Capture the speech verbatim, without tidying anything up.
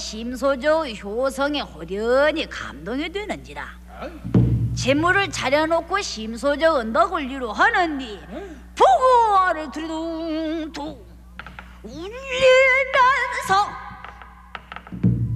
심소저 효성에 호련히 감동이 되는지라. 재물을 차려놓고 심소저 언덕을 위로 하느니 보고 아래 들이둥둥 울리면서